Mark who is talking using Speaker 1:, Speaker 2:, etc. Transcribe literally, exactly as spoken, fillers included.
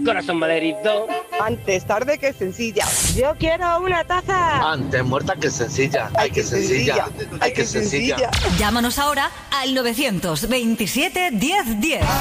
Speaker 1: Corazón malherido.
Speaker 2: Antes tarde que sencilla. Yo quiero una taza.
Speaker 3: Antes muerta que sencilla. Ay, que sencilla. Ay, que sencilla.
Speaker 4: Llámanos ahora al novecientos veintisiete diez diez.